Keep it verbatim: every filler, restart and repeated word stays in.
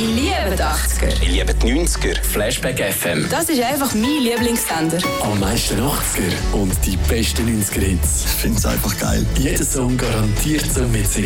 Ich liebe die achtziger. Ich liebe die neunziger. Flashback F M. Das ist einfach mein Lieblingssender. Am meisten achtziger und die besten neunziger Hits. Ich finde es einfach geil. Jeder Song garantiert zum Mitsingen.